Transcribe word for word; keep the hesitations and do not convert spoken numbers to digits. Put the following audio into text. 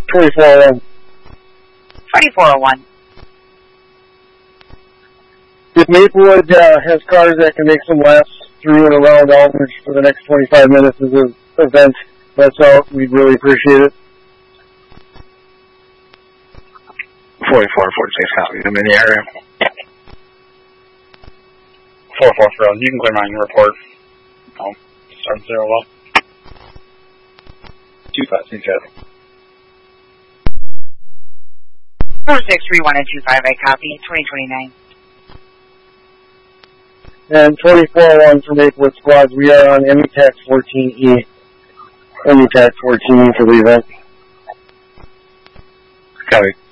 twenty-four oh one. twenty-four oh one. If Maplewood uh, has cars that can make some laps through and around Aldridge for the next twenty-five minutes of the event, that's all. We'd really appreciate it. forty-four, forty-six, copy. I'm in the area. four four four, you can clear mine and report. I'll start zero well. two five six seven. four six three one and two five, I copy. twenty twenty-nine. And twenty-four oh one for Maplewood squads. We are on M E T A C fourteen E. M E T A C fourteen E for the event. Copy.